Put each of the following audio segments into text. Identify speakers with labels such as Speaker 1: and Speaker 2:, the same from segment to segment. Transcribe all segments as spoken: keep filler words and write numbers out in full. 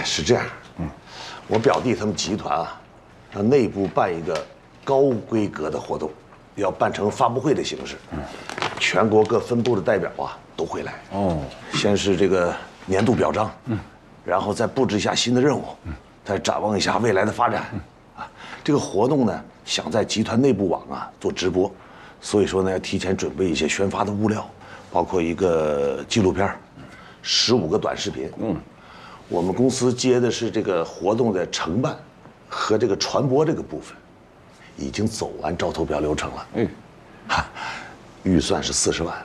Speaker 1: 是这样，嗯，我表弟他们集团啊，让内部办一个高规格的活动，要办成发布会的形式，嗯，全国各分部的代表啊都会来。哦，先是这个年度表彰，嗯，然后再布置一下新的任务，嗯，再展望一下未来的发展，嗯，啊，这个活动呢，想在集团内部网啊做直播，所以说呢，要提前准备一些宣发的物料，包括一个纪录片，十五个短视频，嗯。我们公司接的是这个活动的承办和这个传播这个部分，已经走完招投标流程了。嗯，哈，预算是四十万。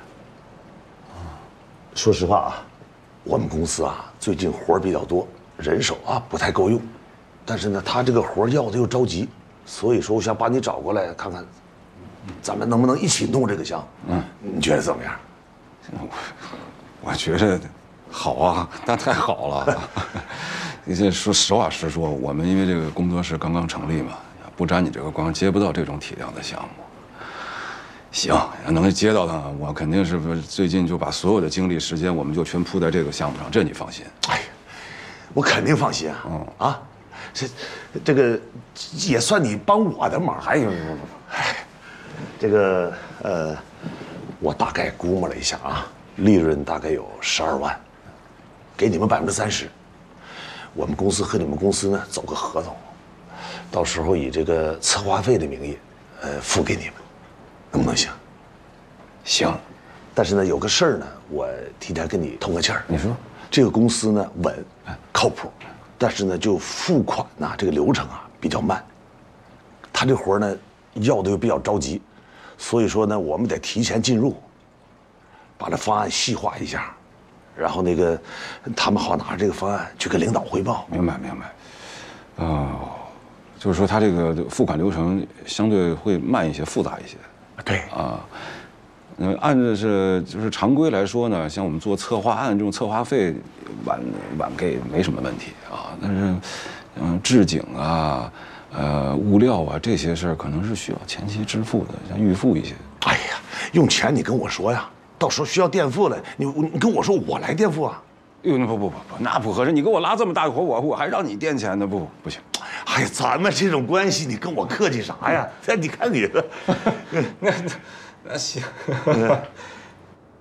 Speaker 1: 说实话啊，我们公司啊最近活儿比较多，人手啊不太够用，但是呢，他这个活儿要的又着急，所以说我想把你找过来看看，咱们能不能一起弄这个项目？嗯，你觉得怎么样？
Speaker 2: 我我觉得。好啊，那太好了！你这说实话实说，我们因为这个工作室刚刚成立嘛，不沾你这个光，接不到这种体量的项目。行，要能接到它，我肯定是最近就把所有的精力、时间，我们就全扑在这个项目上，这你放心。哎，
Speaker 1: 我肯定放心啊！嗯啊，这这个也算你帮我的忙。哎呦，哎，这个呃，我大概估摸了一下啊，利润大概有十二万。给你们百分之三十，我们公司和你们公司呢走个合同，到时候以这个策划费的名义，呃，付给你们，能不能行？
Speaker 2: 行，
Speaker 1: 但是呢，有个事儿呢，我提前跟你通个气儿。
Speaker 2: 你说，
Speaker 1: 这个公司呢稳，靠谱，但是呢，就付款呐、啊、这个流程啊比较慢，他这活呢要的又比较着急，所以说呢，我们得提前进入，把这方案细化一下。然后那个，他们好拿着这个方案去跟领导汇报。
Speaker 2: 明白明白，哦，就是说他这个付款流程相对会慢一些、复杂一些。
Speaker 1: 对
Speaker 2: 啊，嗯，按照是就是常规来说呢，像我们做策划案这种策划费晚晚给没什么问题啊，但是嗯，置景啊、呃物料啊这些事儿可能是需要前期支付的，像预付一些。
Speaker 1: 哎呀，用钱你跟我说呀。到时候需要垫付了，你你跟我说，我来垫付啊？
Speaker 2: 哟，那不不不不，那不合适。你给我拉这么大个活，我我还让你垫钱呢，不不行。
Speaker 1: 哎呀，咱们这种关系，你跟我客气啥呀？你看你的，
Speaker 2: 那那那行。